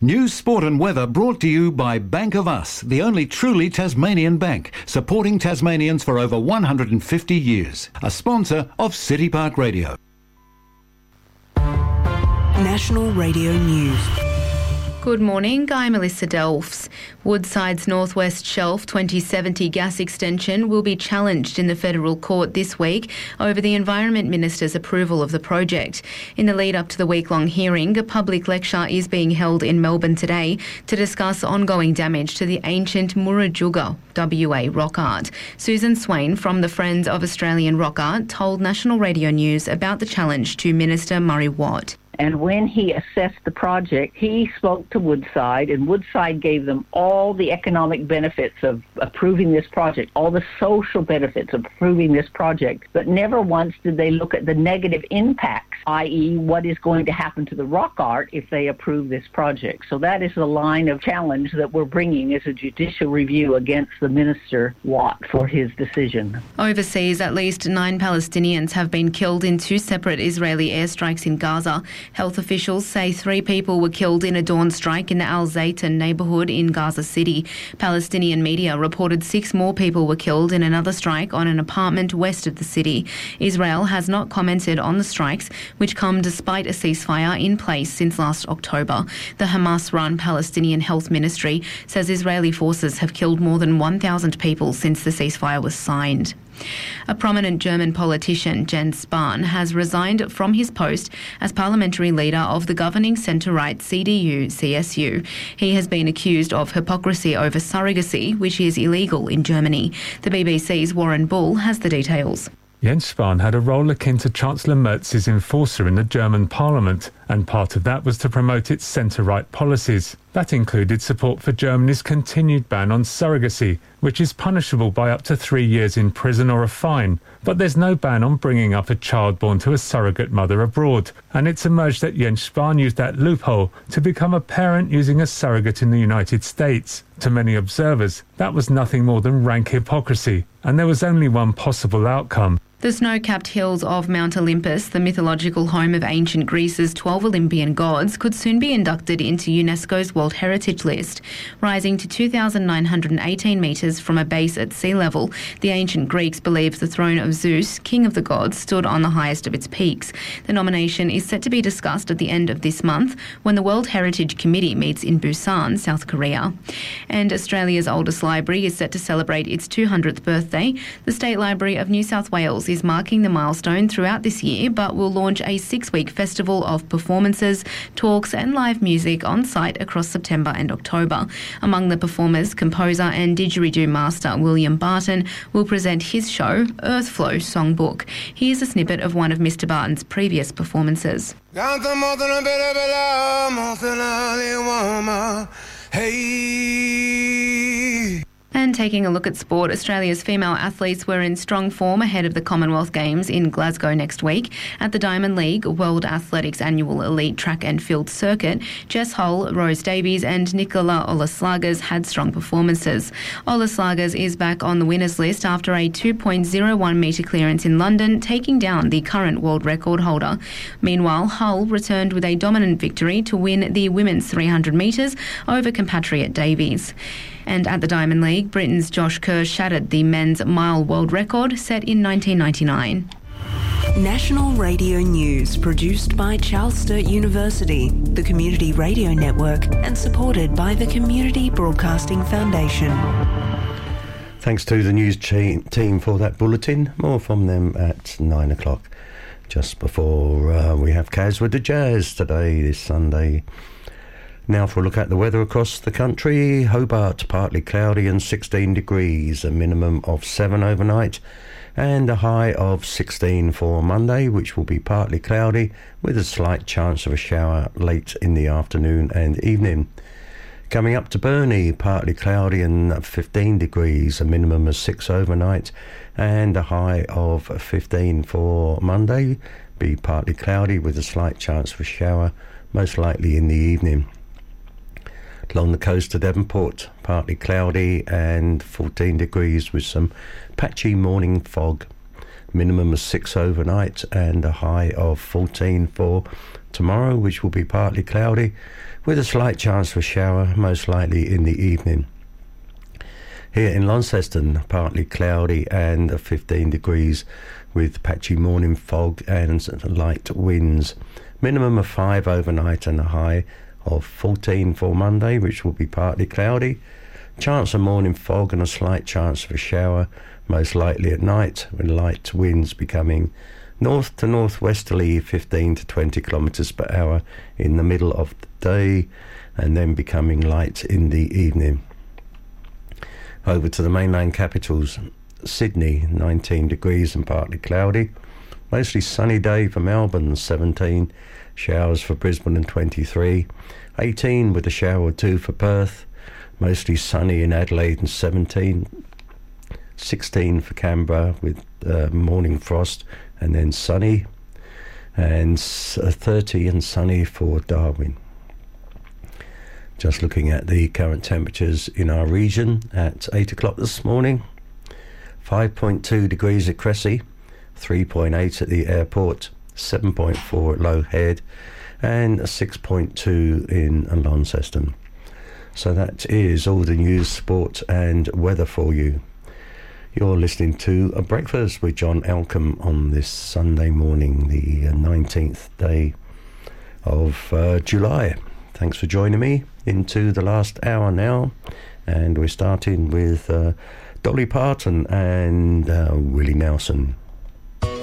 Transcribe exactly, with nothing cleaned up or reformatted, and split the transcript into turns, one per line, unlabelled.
News, sport and weather brought to you by Bank of Us, the only truly Tasmanian bank, supporting Tasmanians for over one hundred fifty years. A sponsor of City Park Radio.
National Radio News.
Good morning, I'm Melissa Delfs. Woodside's Northwest Shelf twenty seventy gas extension will be challenged in the federal court this week over the Environment Minister's approval of the project. In the lead up to the week-long hearing, a public lecture is being held in Melbourne today to discuss ongoing damage to the ancient Murujuga W A rock art. Susan Swain from the Friends of Australian Rock Art told National Radio News about the challenge to Minister Murray Watt.
And when he assessed the project, he spoke to Woodside, and Woodside gave them all the economic benefits of approving this project, all the social benefits of approving this project. But never once did they look at the negative impacts, that is what is going to happen to the rock art if they approve this project. So that is the line of challenge that we're bringing as a judicial review against the Minister Watt for his decision.
Overseas, at least nine Palestinians have been killed in two separate Israeli airstrikes in Gaza. Health officials say three people were killed in a dawn strike in the Al Zaytun neighbourhood in Gaza City. Palestinian media reported six more people were killed in another strike on an apartment west of the city. Israel has not commented on the strikes, which come despite a ceasefire in place since last October. The Hamas-run Palestinian Health Ministry says Israeli forces have killed more than one thousand people since the ceasefire was signed. A prominent German politician, Jens Spahn, has resigned from his post as parliamentary leader of the governing centre-right C D U C S U. He has been accused of hypocrisy over surrogacy, which is illegal in Germany. The B B C's Warren Bull has the details.
Jens Spahn had a role akin to Chancellor Merz's enforcer in the German parliament, and part of that was to promote its centre-right policies. That included support for Germany's continued ban on surrogacy, which is punishable by up to three years in prison or a fine. But there's no ban on bringing up a child born to a surrogate mother abroad, and it's emerged that Jens Spahn used that loophole to become a parent using a surrogate in the United States. To many observers, that was nothing more than rank hypocrisy, and there was only one possible outcome.
The snow-capped hills of Mount Olympus, the mythological home of ancient Greece's twelve Olympian gods, could soon be inducted into UNESCO's World Heritage List. Rising to two thousand nine hundred eighteen metres from a base at sea level, the ancient Greeks believed the throne of Zeus, king of the gods, stood on the highest of its peaks. The nomination is set to be discussed at the end of this month when the World Heritage Committee meets in Busan, South Korea. And Australia's oldest library is set to celebrate its two hundredth birthday. The State Library of New South Wales is marking the milestone throughout this year, but will launch a six-week festival of performances, talks and live music on site across September and October. Among the performers, composer and didgeridoo master William Barton will present his show, Earthflow Songbook. Here's a snippet of one of Mister Barton's previous performances. Hey. And taking a look at sport, Australia's female athletes were in strong form ahead of the Commonwealth Games in Glasgow next week. At the Diamond League World Athletics Annual Elite Track and Field Circuit, Jess Hull, Rose Davies and Nicola Olaslagers had strong performances. Olaslagers is back on the winners list after a two point oh one metre clearance in London, taking down the current world record holder. Meanwhile, Hull returned with a dominant victory to win the women's three hundred metres over compatriot Davies. And at the Diamond League, Britain's Josh Kerr shattered the men's mile world record set in nineteen ninety-nine.
National Radio News, produced by Charles Sturt University, the Community Radio Network, and supported by the Community Broadcasting Foundation.
Thanks to the news team for that bulletin. More from them at nine o'clock. Just before uh, we have Kaz with the Jazz today, this Sunday. Now for a look at the weather across the country. Hobart, partly cloudy and sixteen degrees, a minimum of seven overnight, and a high of sixteen for Monday, which will be partly cloudy with a slight chance of a shower late in the afternoon and evening. Coming up to Burnie, partly cloudy and fifteen degrees, a minimum of six overnight, and a high of fifteen for Monday, be partly cloudy with a slight chance of a shower, most likely in the evening. Along the coast of Devonport, partly cloudy and fourteen degrees with some patchy morning fog. Minimum of six overnight and a high of fourteen for tomorrow, which will be partly cloudy with a slight chance for a shower, most likely in the evening. Here in Launceston, partly cloudy and fifteen degrees with patchy morning fog and light winds. Minimum of five overnight and a high of fourteen for Monday, which will be partly cloudy. Chance of morning fog and a slight chance of a shower, most likely at night, with light winds becoming north to northwesterly fifteen to twenty kilometres per hour in the middle of the day, and then becoming light in the evening. Over to the mainland capitals. Sydney, nineteen degrees and partly cloudy. Mostly sunny day for Melbourne, seventeen. Showers for Brisbane and twenty-three. eighteen with a shower or two for Perth. Mostly sunny in Adelaide and seventeen. sixteen for Canberra with uh, morning frost and then sunny. And uh, thirty and sunny for Darwin. Just looking at the current temperatures in our region at eight o'clock this morning. five point two degrees at Cressy, three point eight at the airport, seven point four at Low Head, and six point two in Launceston. So that is all the news, sport and weather for you. You're listening to A Breakfast with John Elcombe on this Sunday morning, the nineteenth day of uh, July. Thanks for joining me into the last hour now, and we're starting with uh, Dolly Parton and uh, Willie Nelson.